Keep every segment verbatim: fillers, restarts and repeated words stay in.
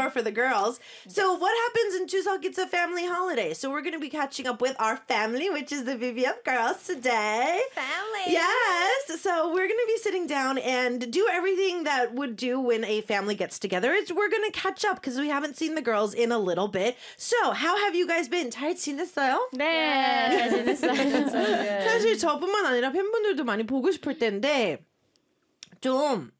more for the girls. So what happens in Chuseok? It's a family holiday. So we're going to be catching up with our family, which is the V V F girls today. Family. Yes. So we're going to be sitting down and do everything that would do when a family gets together. It's, we're going to catch up because we haven't seen the girls in a little bit. So how have you guys been? 잘 지냈어요? 네, 잘 지냈어요. 사실 저뿐만 아니라 팬분들도 많이 보고 싶을 텐데 좀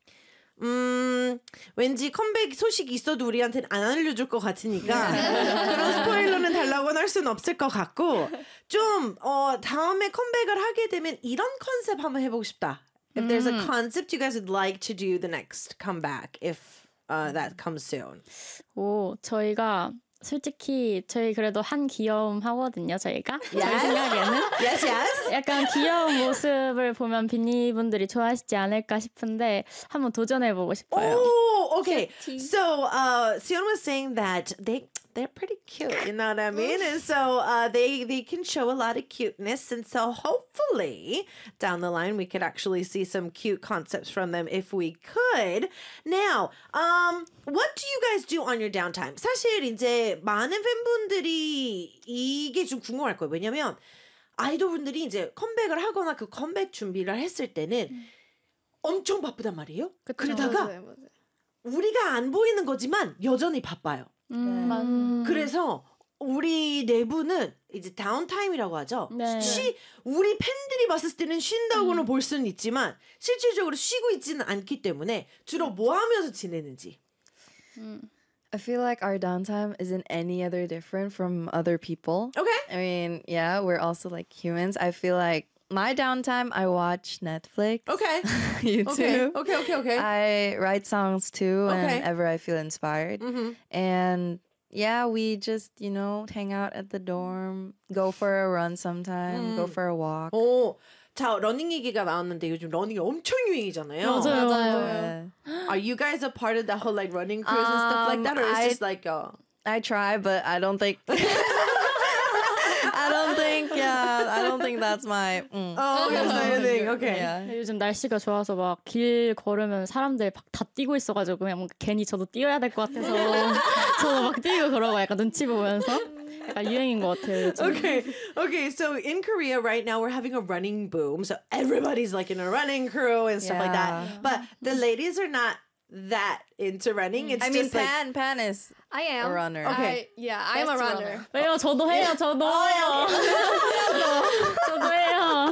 음, 왠지 컴백 소식이 있어도 우리한테는 안 알려줄 것 같으니까 그런 스포일러는 달라고는 할 수는 없을 것 같고 좀 어, 다음에 컴백을 하게 되면 이런 컨셉 한번 해보고 싶다. If there's a concept you guys would like to do the next comeback, if uh, that comes soon. 오, 저희가 솔직히 저희 그래도 한 귀여움 하거든요, 저희가. Yes. 제 생각에는. Yes, yes. 약간 귀여운 모습을 보면 비니분들이 좋아하시지 않을까 싶은데 한번 도전해보고 싶어요. Oh, okay. So, uh, Sion was saying that they they're pretty cute. You know what I mean? And so, uh, they they can show a lot of cuteness, and so hopefully down the line we could actually see some cute concepts from them if we could. Now, um, what do you guys do on your downtime? 사실 이제 많은 팬분들이 이게 좀 궁금할 거예요. 왜냐면 아이돌분들이 이제 컴백을 하거나 그 컴백 준비를 했을 때는 엄청 바쁘단 말이에요. 그러다가 맞아요, 맞아요. 우리가 안 보이는 거지만 여전히 바빠요. 음. 그래서 우리 내부는 이제 다운타임이라고 하죠. 네. 쉬, 우리 팬들이 봤을 때는 쉰다고는 음. 볼 수는 있지만 실질적으로 쉬고 있지는 않기 때문에 주로 뭐 하면서 지내는지. 음. I feel like our downtime isn't any other different from other people. Okay. I mean, yeah, we're also like humans. I feel like my downtime, I watch Netflix. Okay. You okay. too. Okay, okay, okay. I write songs too Okay. whenever I feel inspired. Mm-hmm. And yeah, we just, you know, hang out at the dorm, go for a run sometime, 음. go for a walk. 오, 자, 러닝 얘기가 나왔는데 요즘 러닝이 엄청 유행이잖아요. 맞아요. Yeah. Are you guys a part of that whole like running cruise and stuff like Um, that, or it's I- just like uh I try, but I don't think. I don't think. Yeah, I don't think that's my. Mm. Oh, it's not your thing. Okay. Yeah. 요즘 날씨가 좋아서 막 길 걸으면 사람들 막 다 뛰고 있어가지고 그냥 뭔가 괜히 저도 뛰어야 될 것 같아서 저도 막 뛰고 그러고 약간 눈치 보면서 약간 유행인 것 같아요. 요즘. Okay, okay. So in Korea right now, we're having a running boom. So everybody's like in a running crew and stuff like Yeah. that. But the ladies are not that into running. It's I mean, just like Pan Pan is I am a runner. Okay. I, yeah, I am a Best runner. 왜요? 저도 해요. 저도. 저도 해요.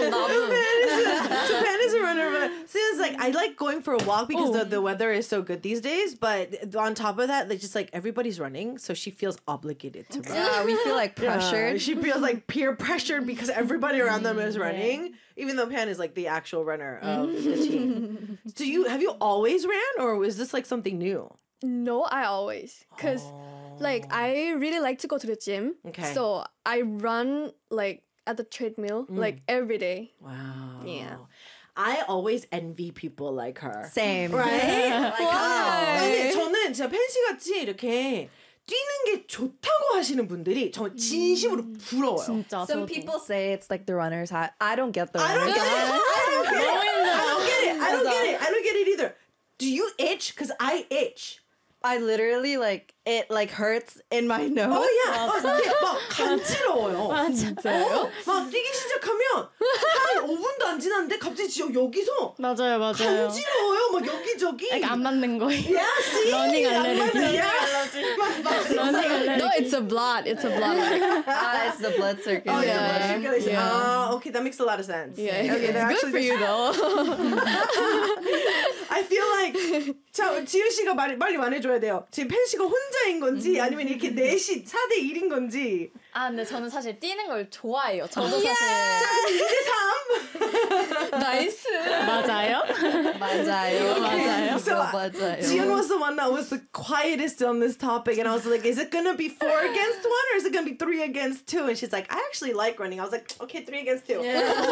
so Pan is a runner, but Sia's like I like going for a walk because the, the weather is so good these days. But on top of that, like just like everybody's running, so she feels obligated to run. Yeah, we feel like Yeah, pressured. she feels like peer pressured because everybody around them is running, even though Pan is like the actual runner of the team. Do you have you always ran, or was this like something new? No, I always. Because, like, I really like to go to the gym. Okay. So I run, like, at the treadmill, like, every day. Wow. Yeah. I always envy people like her. Same. Right? Why? 아니, 저는 진짜 팬시같이 이렇게 뛰는 게 좋다고 하시는 분들이 저 진심으로 부러워요. 진짜 Some 저도. people say it's like the runner's high. I don't get the I don't runner's get it. high. I don't get it. I don't get it. I don't get it. I don't get it either. Do you itch? Because I itch. I literally like it like hurts in my nose. 어, 야, 어, 근데 막 간지러워요. 진짜요? 막 뛰기 시작하면 한 오 분도 안 지났는데 갑자기 진짜 여기서 맞아요, 맞아요. 간지러워요. 막 여기저기. 약간 안 맞는 거예요. 야, see? 러닝 안 알레르기. 맞는, 야. 막, 막, 러닝 알레르기. No, it's a blood. It's a blood. Ah, it's the blood circulation. Oh, yeah. Yeah. Blood circulation. Yeah. Ah, okay, that makes a lot of sense. Yeah, Okay, that it's actually good for you, though. I feel like 자, 지우 씨가 말, 빨리 말해줘야 돼요. 지금 팬 씨가 혼자인 건지 아니면 이렇게 넷이 사 대 일인 건지. 아, 근데 저는 사실 뛰는 걸 좋아해요. 저도 자, 사실. 그럼 이 대 삼. Nice. 맞아요? 맞아요. 맞아요. So, 맞아요. Jian was the one that was the quietest on this topic, and I was like, is it going to be four against one, or is it going to be three against two? And she's like, I actually like running. I was like, okay, three against two.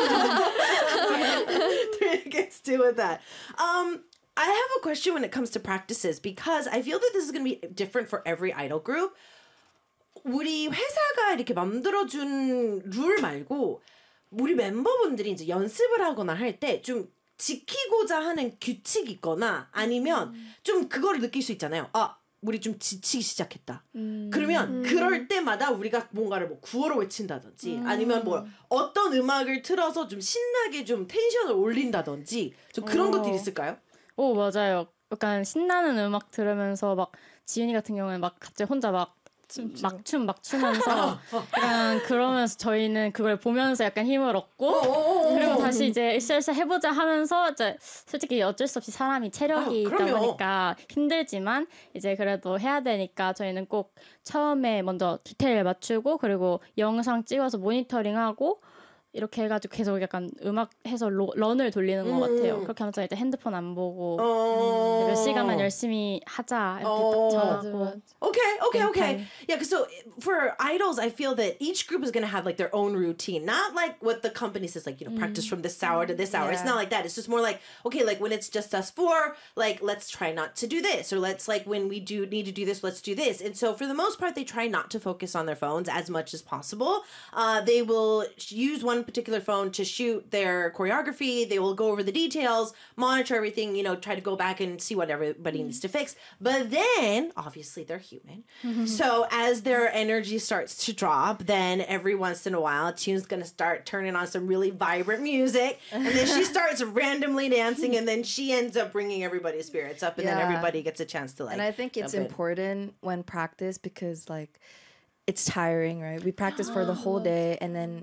three against two with that. Um, I have a question when it comes to practices, because I feel that this is going to be different for every idol group. 우리 회사가 이렇게 만들어준 룰 말고 우리 멤버분들이 이제 연습을 하거나 할 때 좀 지키고자 하는 규칙이 있거나 아니면 좀 그거를 느낄 수 있잖아요. 아, 우리 좀 지치기 시작했다. 음. 그러면 음. 그럴 때마다 우리가 뭔가를 뭐 구호로 외친다든지 음. 아니면 뭐 어떤 음악을 틀어서 좀 신나게 좀 텐션을 올린다든지 좀 그런 오. 것들이 있을까요? 오 맞아요. 약간 신나는 음악 들으면서 막 지윤이 같은 경우는 막 갑자기 혼자 막 막춤 막 추면서 약간 그러면서 저희는 그걸 보면서 약간 힘을 얻고 그리고 다시 이제 으쌰으쌰 해보자 하면서 이제 솔직히 어쩔 수 없이 사람이 체력이 아, 있다 보니까 힘들지만 이제 그래도 해야 되니까 저희는 꼭 처음에 먼저 디테일 맞추고 그리고 영상 찍어서 모니터링하고 이렇게 해가지고 계속 약간 음악 해서 로, 런을 돌리는 것 같아요. 그렇게 하면서 이제 핸드폰 안 보고 어... 몇 시간만 열심히 하자 이렇게 어... 딱 정하고. Okay, okay, okay. Yeah, so for idols, I feel that each group is going to have like their own routine. Not like what the company says, like, you know, practice from this hour to this hour. Yeah. It's not like that. It's just more like, okay, like when it's just us four, like, let's try not to do this. Or let's, like, when we do need to do this, let's do this. And so for the most part, they try not to focus on their phones as much as possible. Uh, they will use one particular phone to shoot their choreography. They will go over the details, monitor everything, you know, try to go back and see what everybody needs to fix. But then, obviously, they're human. So as their energy starts to drop, then every once in a while, Tune's going to start turning on some really vibrant music. And then she starts randomly dancing, and then she ends up bringing everybody's spirits up, and yeah. then everybody gets a chance to, like, and I think it's important when practice because, like, it's tiring, right? We practice for the whole day, and then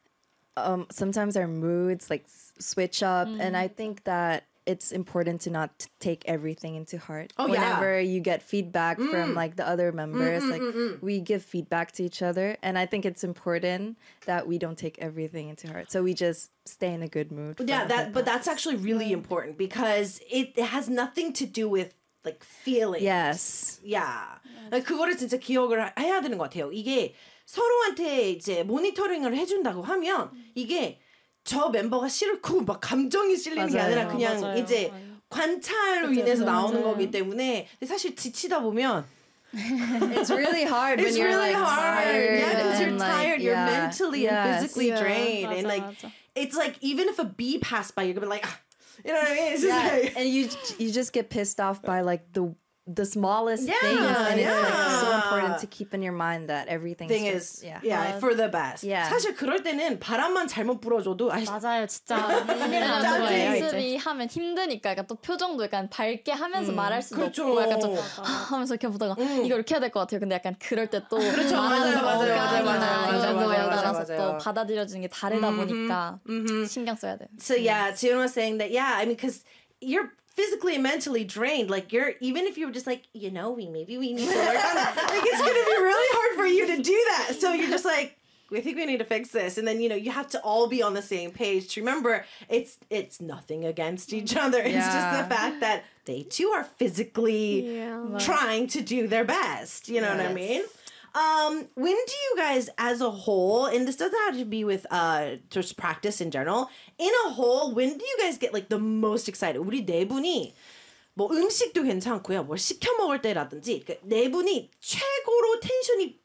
um, sometimes our moods, like, s- switch up. Mm. And I think that it's important to not t- take everything into heart. Oh, Whenever yeah. you get feedback mm. from like the other members, mm, like mm, mm, we give feedback to each other. And I think it's important that we don't take everything into heart. So we just stay in a good mood. Yeah, that but that's actually really important because it, it has nothing to do with like feelings. Yes. Yeah. 그거를 진짜 기억을 해야 되는 것 같아요. 이게 서로한테 이제 모니터링을 해준다고 하면 이게 저 멤버가 싫고 막 감정이 실리는 맞아요. 게 아니라 그냥 맞아요. 이제 관찰로 그쵸, 인해서 나오는 맞아요. 거기 때문에 근데 사실 지치다 보면 it's really hard it's when you're really like hard. tired. Yeah, because you're like, tired. You're yeah. mentally yes. and physically yeah. drained. 맞아, and like 맞아. it's like even if a bee passed by, you're gonna be like, ah. You know what I mean? It's just yeah. like and you you just get pissed off by like the the smallest yeah, things, and yeah. it's like so important to keep in your mind that everything's thing just, is yeah, yeah 맞아. for the best. Yeah. 사실 그럴 때는 바람만 잘못 불어줘도 아이, 맞아요, 진짜 큰일 나는 짜증. 거예요. 이제. 연습이 하면 힘드니까 약간 또 표정도 약간 밝게 하면서 음, 말할 수도 그렇죠. 없고 약간 좀 하면서 이렇게 보다가 음. 이걸 이렇게 해야 될 것 같아요. 근데 약간 그럴 때 또 그렇죠. 말하는 맞아요, 맞아요, 맞아요, 어감이나 맞아요, 이런 맞아요, 거에 맞아요, 따라서 맞아요. 또 받아들여지는 게 다르다 Mm-hmm. 보니까 Mm-hmm. 신경 써야 돼요. So yeah, Sion was saying that yeah, I mean because you're physically and mentally drained. Like you're even if you were just like, you know, we maybe we need to work on that. Like it's gonna be really hard for you to do that. So you're just like, we think we need to fix this. And then, you know, you have to all be on the same page to remember it's it's nothing against each other. It's Yeah. just the fact that they too are physically Yeah. trying to do their best. You know what I Yes. mean? Um, when do you guys as a whole, and this doesn't have to be with uh just practice in general, in a whole, when do you guys get like the most excited? 우리 네 분이 뭐 음식도 괜찮고요. 뭘 시켜 먹을 때라든지 그러니까 네 분이 최고로 텐션이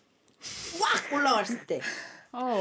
확 올라갔을 때. 어,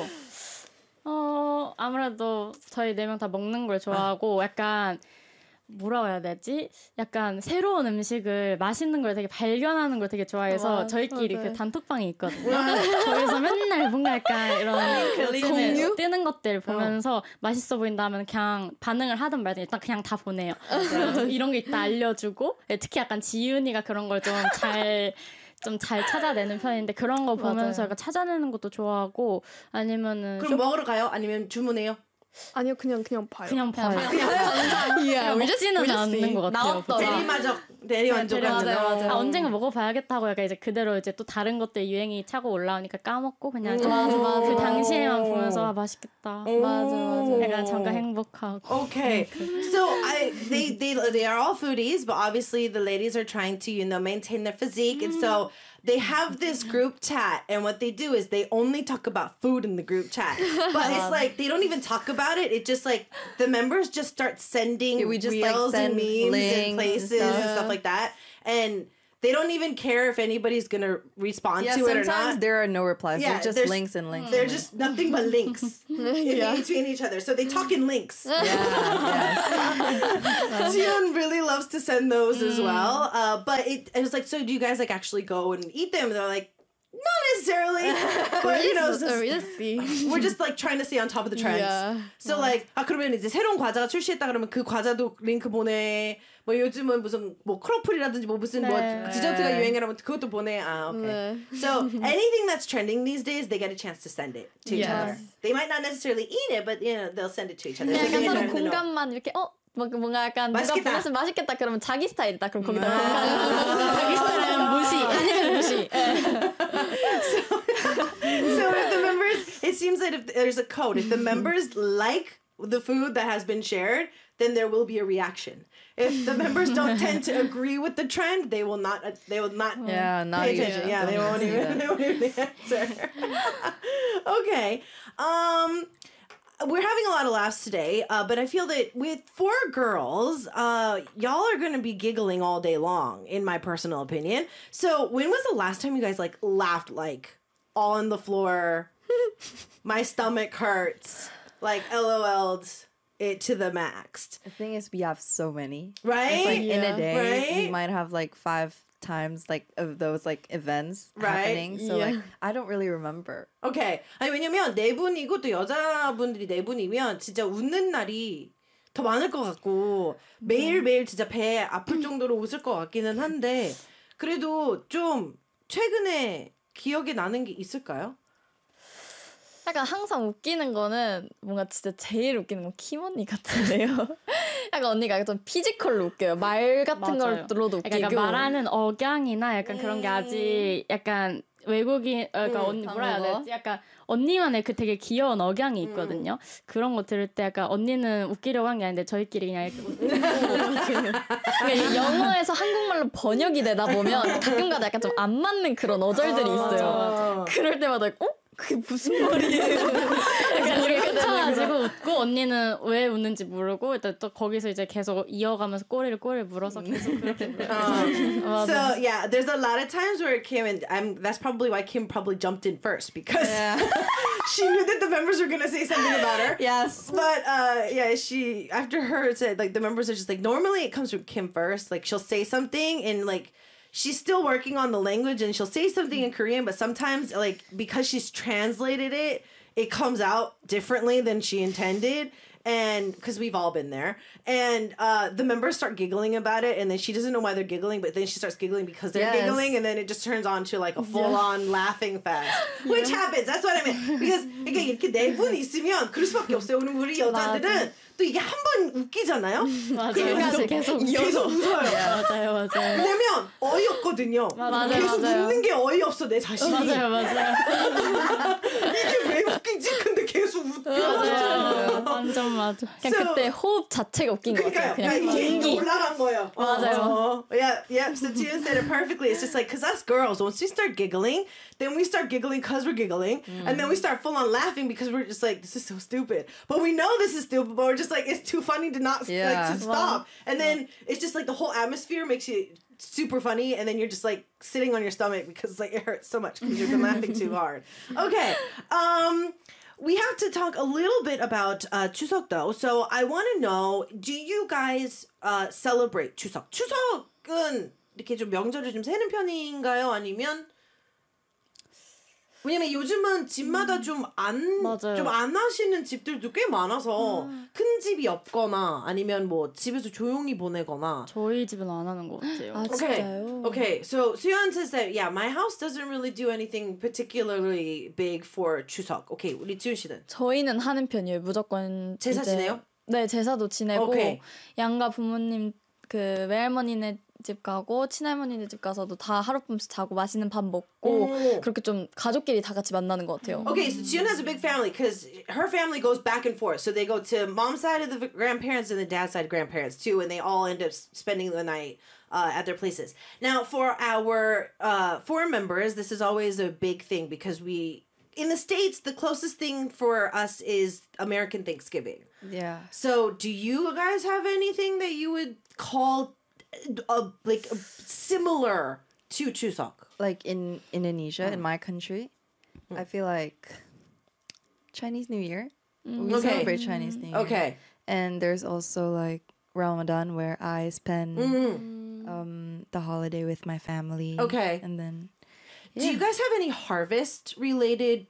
어 아무래도 저희 네 명 다 먹는 걸 좋아하고 약간 뭐라고 해야 되지? 약간 새로운 음식을 맛있는 걸 되게 발견하는 걸 되게 좋아해서 와, 저희끼리 맞아요. 그 단톡방이 있거든요. 거기서 맨날 뭔가 약간 이런 공유 뜨는 것들 보면서 맛있어 보인다 하면 그냥 반응을 하든 말든 일단 그냥 다 보내요. 이런 게 있다 알려주고 특히 약간 지윤이가 그런 걸 좀 잘 좀 잘 찾아내는 편인데 그런 거 보면서 약간 찾아내는 것도 좋아하고 아니면은 그럼 먹으러 가요? 아니면 주문해요? 아니요, 그냥 그냥 봐요. 그냥 봐요. yeah, 그냥 먹지는 않는 것 같아요. 나왔더라. 대리만족, 대리만족하는 맞아요, 맞아요. 아, 언젠가 먹어봐야겠다고 약간 이제 그대로 이제 또 다른 것들 유행이 차고 올라오니까 까먹고 그냥 음. 맞아, 맞아. 그 당시에만 보면서 아, 맛있겠다. 맞아, 맞아. 약간 잠깐 행복하고. Okay, so I they they they are all foodies, but obviously the ladies are trying to you know maintain their physique, and so they have this group chat, and what they do is they only talk about food in the group chat. But it's like they don't even talk about it. It just like the members just start sending Yeah, we just, like, reels send and memes and links and places and stuff. stuff like that, and They don't even care if anybody's gonna respond Yeah, to it or sometimes not. there are no replies. Yeah, They're just there's- links and links. They're and just nothing but links in between each other. So they talk in links. links. yeah, Sion really loves to send those as well. Uh, but it, it was like, so do you guys like actually go and eat them? And they're like, not necessarily. But you know, it's Or just- we just see. we're just like trying to stay on top of the trends. Yeah. So like 아 그러면 이제 새로운 과자가 출시했다 그러면 그 과자도 링크 보내. 뭐 요즘은 무슨 뭐 크로플이라든지 뭐 무슨 뭐 네. 디저트가 유행이라면 그것도 보내. 아 okay. 네. So anything that's trending these days, they get a chance to send it to each Yes. other. They might not necessarily eat it, but you know they'll send it to each other. So 약간 they 서로 learn to know. 공감만 이렇게 어 뭐- 뭔가 약간 누가 맛있겠다. 보냈으면 맛있겠다 그러면 자기 스타일이다 그럼 거기다 공감 자기 스타일은 무시. 아니면 무시 So if the members, it seems that if there's a code, if the members like the food that has been shared, then there will be a reaction. If the members don't tend to agree with the trend, they will not. They will not. Yeah, not pay even- attention. Yeah, don't they even won't see even. that. They won't even answer. Okay. Um. We're having a lot of laughs today, uh, but I feel that with four girls, uh, y'all are gonna be giggling all day long, in my personal opinion. So, when was the last time you guys like laughed like all on the floor? My stomach hurts, like LOL'd it to the max, The thing is, we have so many. right? It's like in Yeah. a day, Right? we might have like five times like of those like events Right. happening. So Yeah. like I don't really remember. 오케이. 아니 왜냐면 네 분이고 또 여자분들이 네 분이면 진짜 웃는 날이 더 많을 것 같고 매일 매일 진짜 배 아플 정도로 웃을 것 같기는 한데 그래도 좀 최근에 기억에 나는 게 있을까요? 약간 항상 웃기는 거는 뭔가 진짜 제일 웃기는 건 킴 언니 같은데요. 약간 언니가 좀 피지컬로 웃겨요. 말 같은 맞아요. 걸로도 웃기고. 그러니까 말하는 억양이나 약간 그런 게 아직 약간 외국인 어, 그러니까 음, 언니 뭐라 해야 한국어? 되지? 약간 언니만의 그 되게 귀여운 억양이 있거든요. 그런 거 들을 때 약간 언니는 웃기려고 한 게 아닌데 저희끼리 그냥 이렇게 웃고 그러니까 영어에서 한국말로 번역이 되다 보면 가끔가다 약간 좀 안 맞는 그런 어절들이 있어요. 맞아. 그럴 때마다 어? 그게 무슨 말이에요? 약간 우리 꽂혀가지고 웃고 언니는 왜 웃는지 모르고 일단 또 거기서 이제 계속 이어가면서 꼬리를 꼬리를 물어서 계속 그렇게 물어요. So yeah, there's a lot of times where Kim and I'm. That's probably why Kim probably jumped in first because she knew that the members were gonna say something about her. Yes. But uh, yeah, she after her said like the members are just like normally it comes from Kim first. Like she'll say something and like she's still working on the language and she'll say something in Korean, but sometimes like because she's translated it, it comes out differently than she intended. And because we've all been there, and uh, the members start giggling about it, and then she doesn't know why they're giggling, but then she starts giggling because they're Yes. giggling, and then it just turns on to like a full-on laughing fest, which happens. That's what I meant. Because 그러니까 이렇게 네 분 있으면 그럴 수밖에 없어요. 우리 우리 여자들은 또 이게 한 번 웃기잖아요. 맞아요. 그러면서 계속 계속 웃어요. 맞아요, 맞아요. 왜냐면 어이없거든요. 맞아요, 계속 맞아요. 웃는 게 어이없어 내 자신이. 맞아요, 맞아요. 이게 왜 웃기지? 근데 계속 웃겨. 맞아요. 완전 맞아. 그냥 So- 그때 호흡 자체가 웃긴 것 그러니까요. 같아요. 그냥 그러니까 이게 공기. 올라간 거예요. 맞아요. 어, yeah, yeah. So Tia said it perfectly. It's just like, because us girls, once we start giggling, then we start giggling because we're giggling, and then we start full on laughing because we're just like, this is so stupid. But we know this is stupid, but we're just like, it's too funny to not Yeah. like to stop. And then it's just like the whole atmosphere makes you super funny, and then you're just like sitting on your stomach because like it hurts so much because you've been laughing too hard. Okay. Um. We have to talk a little bit about uh, 추석 though. So I want to know, do you guys uh, celebrate 추석? 추석은 이렇게 좀 명절을 좀 세는 편인가요? 아니면 왜냐면 요즘은 집마다 좀 안 맞아요. 좀 안 하시는 집들도 꽤 많아서 큰 집이 없거나 아니면 뭐 집에서 조용히 보내거나. 저희 집은 안 하는 것 같아요. 아 Okay. 진짜요? Okay. So Suyeon says that yeah, my house doesn't really do anything particularly big for 추석. Okay, 우리 지훈 씨는 저희는 하는 편이에요. 무조건 제사 이제- 지내요? 네, 제사도 지내고 오케이. 양가 부모님 그 외할머니네 집 가고 친할머니네 집 가서도 다 하룻밤씩 자고 맛있는 밥 먹고 오. 그렇게 좀 가족끼리 다 같이 만나는 것 같아요. Okay, so Jiun has a big family because her family goes back and forth. So they go to mom's side of the grandparents and the dad's side grandparents too, and they all end up s- spending the night uh, at their places. Now, for our uh, foreign members, this is always a big thing because we, in the States, the closest thing for us is American Thanksgiving. Yeah. So, do you guys have anything that you would call a like a similar to Chuseok? Like in Indonesia, in my country, I feel like Chinese New Year. We Okay. celebrate Chinese New Year. Okay. And there's also like Ramadan where I spend Mm. um, the holiday with my family. Okay. And then Do you guys have any harvest related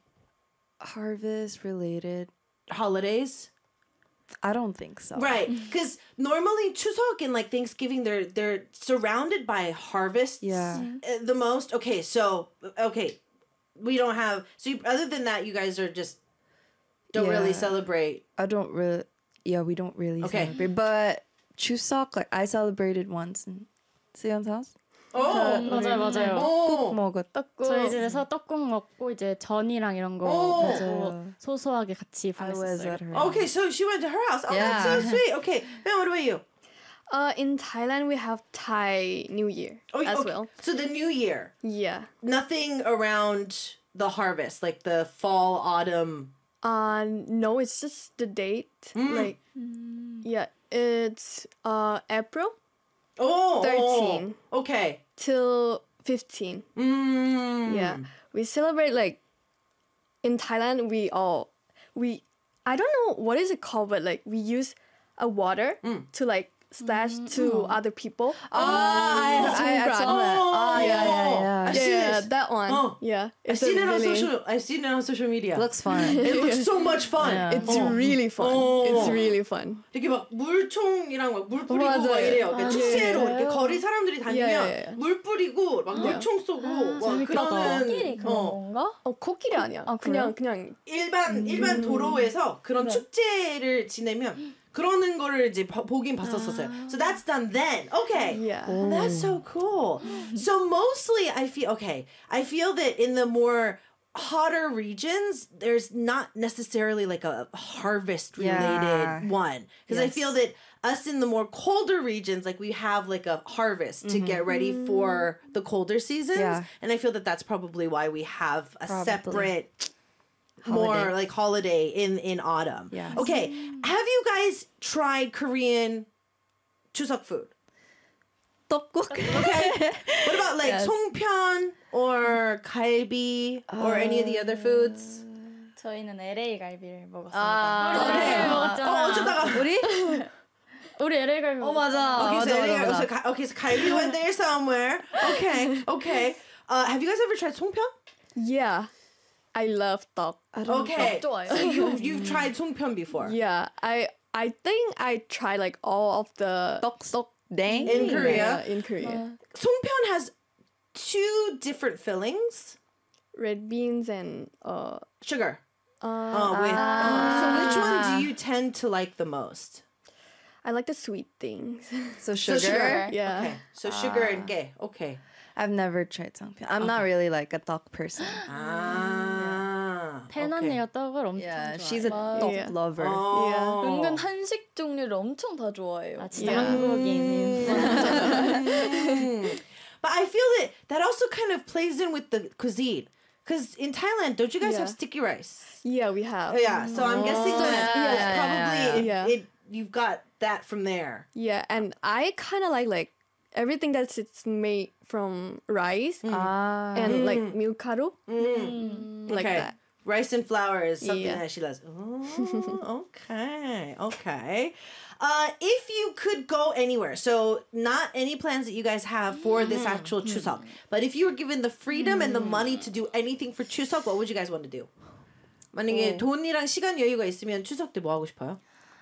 harvest related. holidays? I don't think so. Right, because normally Chuseok and like Thanksgiving, they're they're surrounded by harvests. Yeah. uh, the most. Okay, so okay, we don't have. So you, other than that, you guys are just don't really Yeah. celebrate. I don't really. Yeah, we don't really Okay. celebrate. But Chuseok, like I celebrated once in Seon's house. Oh, 맞아요, 맞아요. oh, 먹었. 저희 집에서 떡국 먹고 이제 전이랑 이런 거 오. 먹고 소소하게 같이 I was 보냈었어요. at her. okay. So she went to her house. Oh, that's so Yeah. sweet. Okay, then what about you? Uh, in Thailand, we have Thai New Year Oh, as okay. well. So the New Year, Yeah. nothing around the harvest, like the fall, autumn. Uh, no, it's just the date. Mm. Like, yeah, it's uh April Oh, thirteen. oh, okay. till fifteen. Mm. Yeah, we celebrate like in Thailand. We all we I don't know what is it called, but like we use a water to like splash to other people. Oh, I, I, I saw that. Oh, yeah, yeah, yeah. I've seen Yeah, this. that one. Oh. Yeah, I've it's a seen it on really- social. I've seen it on social media. Looks fun. it looks so much fun. Yeah. It's 어. really fun. Oh. It's really fun. 이렇게 막 물총이랑 막 물 뿌리고 막 맞아요. 이래요. 그러니까 아, 축제로 네. 이렇게 거리 사람들이 다니면 야, 야, 야. 물 뿌리고 막 물총 쏘고 막 그러는 코끼리 그런 어, 건가? 어 코끼리 아니야. 아, 그냥 그냥 일반 일반 도로에서 그런 축제를 지내면 그러는 거를 이제 봐- 보긴 봤었었어요. So that's done then. Okay. yeah. Oh, that's so cool. So mostly I feel okay. I feel that in the more hotter regions, there's not necessarily like a harvest related Yeah. one. Because I Yes. feel that us in the more colder regions, like we have like a harvest to get ready for the colder seasons. Yeah. And I feel that that's probably why we have a Probably. separate more Holiday. like holiday in in autumn. Yes. Okay. Have you guys tried Korean Chuseok food? 떡국. Okay. What about like Yes. 송편 or 갈비 or any of the other foods? 저희는 엘에이 갈비를 먹었습니다. 아, 우리 네. 엘에이 어, 먹었잖아. 어쩌다가 우리? 우리 엘에이 갈비. 어 맞아. Okay, so, 맞아, there you 맞아, go. 맞아. so 가- okay, so 갈비 went there somewhere. Okay, okay. Uh, have you guys ever tried 송편? Yeah. I love 떡. Okay, 좋아요. so you've you've tried 송편 before Yeah, I I think I tried like all of the 떡. 떡. 땡. in Korea. Yeah, in Korea. 송편 has two different fillings. Red beans and uh Sugar. uh Uh, with, uh, so which one do you tend to like the most? I like the sweet things. So So sugar. Yeah. Okay. So sugar and gay. Okay. I've never tried something. I'm not really like a 떡 person. Ah. 팬 okay. 언니가 떡을 엄청 Yeah, 좋아해요. she's a 맞아. 떡 Yeah. lover. Oh. 은근 한식 종류를 엄청 다 좋아해요. 아 진짜 Yeah. 한국인인. Mm. But I feel that that also kind of plays in with the cuisine. Because in Thailand, don't you guys Yeah. have sticky rice? Yeah, we have. Oh, yeah. So I'm guessing that yeah, it's yeah, probably yeah, It, yeah. it you've got that from there. Yeah, and I kind of like like everything that's it's made from rice Ah. and like milkaru, Mm. like okay. that. Rice and flour is something Yeah. that she loves. Oh, okay, okay. Uh, if you could go anywhere, so not any plans that you guys have for this actual Chuseok, but if you were given the freedom and the money to do anything for Chuseok, what would you guys want to do? 만약에 돈이랑 시간 여유가 있으면 추석 때 뭐 하고 싶어요?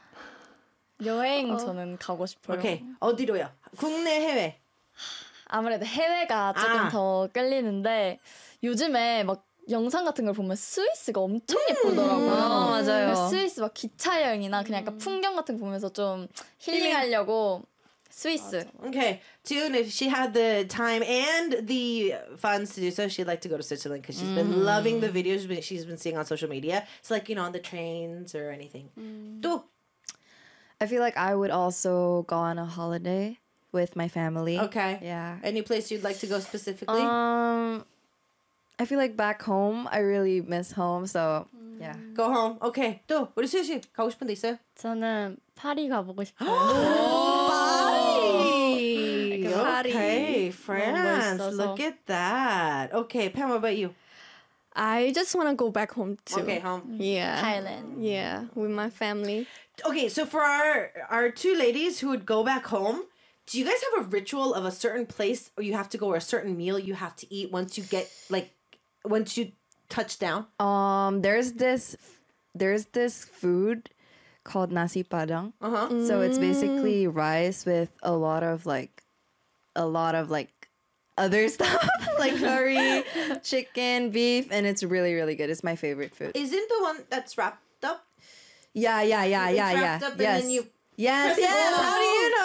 여행 저는 가고 싶어요. 오케이, 어디로요? 국내, 해외. 아무래도 해외가 조금 아. 더 끌리는데 요즘에 막 영상 같은 걸 보면 스위스가 엄청 예쁘더라고요. 아, 맞아요. 그래서 스위스 막 기차 여행이나 그냥 약간 풍경 같은 거 보면서 좀 힐링하려고 스위스. Okay, June, if she had the time and the funds to do so, she'd like to go to Switzerland because she's been loving the videos she's been- she's been seeing on social media. It's like, you know, on the trains or anything. 또 I feel like I would also go on a holiday with my family. Okay. Yeah. Any place you'd like to go specifically? Um, I feel like back home, I really miss home. So yeah. go home. Okay. 또 우리 수희 씨 가고 싶은 데 있어요? 저는 파리 가보고 싶어요. 파리. party. Okay, France. 멋있어서. Look at that. Okay, Pam, what about you? I just want to go back home too. Okay, home. Yeah. Thailand. Yeah, with my family. Okay, so for our our two ladies who would go back home, do you guys have a ritual of a certain place or you have to go or a certain meal you have to eat once you get like once you touch down? Um, there's this, there's this food called nasi padang. Uh-huh. So it's basically rice with a lot of like, a lot of like other stuff like curry, chicken, beef, and it's really really good. It's my favorite food. Isn't the one that's wrapped up? Yeah, yeah, yeah, It's yeah, yeah. wrapped up and yes. then you Yes, press it. yes. How do you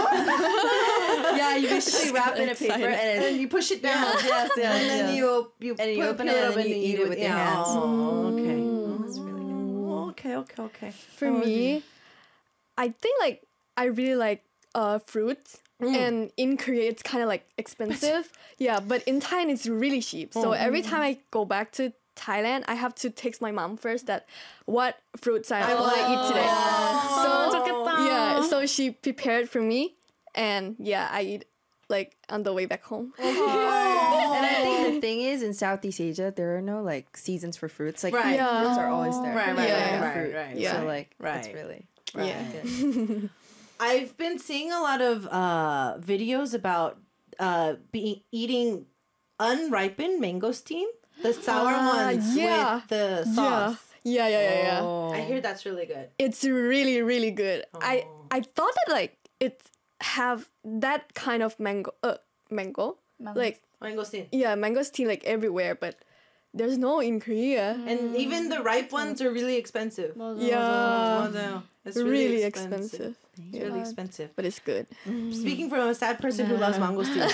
know? yeah, you basically wrap it in a paper excited. and And then it, you push it down. yes, yes, yes, And then yes. you you And you put- open put it and up then you eat it with your yeah. hands. Oh, okay. Oh, that's really good. Oh, okay, okay, okay. For me, I think like I really like uh fruits. And in Korea, it's kind of like expensive. Yeah, but in Thailand, it's really cheap. So every time I go back to Thailand, I have to text my mom first that what fruits I want to eat today. So 좋겠다. yeah, so she prepared for me, and yeah, I eat like on the way back home. and I think the thing is in Southeast Asia there are no like seasons for fruits. Like Right. Yeah. fruits are always there. Right, right, Yeah. right, right, Fruit. right. Yeah. So like Right. it's really Yeah. good. I've been seeing a lot of uh, videos about uh, be- eating unripened mangosteen, the sour Ah, ones yeah. with the Yeah. sauce. Yeah, yeah, yeah, yeah. Oh. I hear that's really good. It's really, really good. I Oh. I thought that like it have that kind of mango, uh, mango, like Mangosteen. yeah, mangosteen like everywhere, but there's no in Korea. And even the ripe ones are really expensive. 맞아, Yeah, 맞아요. It's really, really, expensive. It's really expensive. But it's good. Speaking from a sad person who loves mangosteen.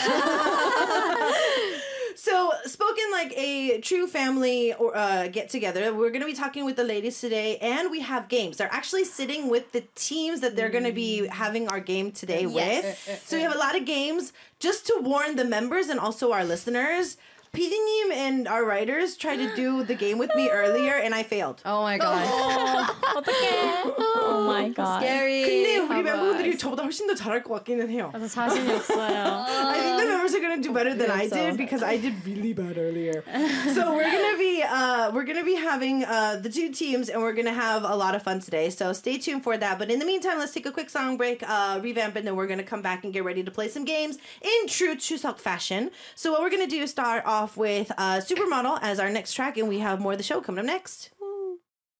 So, spoken like a true family or uh, get together, we're going to be talking with the ladies today, and we have games. They're actually sitting with the teams that they're going to be having our game today with. So, we have a lot of games just to warn the members and also our listeners. 피디님 and our writers tried to do the game with me earlier, and I failed. Oh my god. 어떡해. Oh my god. Scary. 근데 우리 멤버들이 저보다 훨씬 더 잘할 것 같기는 해요. 맞아, 자신이 없어요. I think the members are gonna do better than I did because I did really bad earlier. So we're gonna be uh, we're gonna be having uh, the two teams, and we're gonna have a lot of fun today. So stay tuned for that. But in the meantime, let's take a quick song break, uh, revamp, and then we're gonna come back and get ready to play some games in true Chuseok fashion. So what we're gonna do is start off with uh, Supermodel as our next track, and we have more of the show coming up next.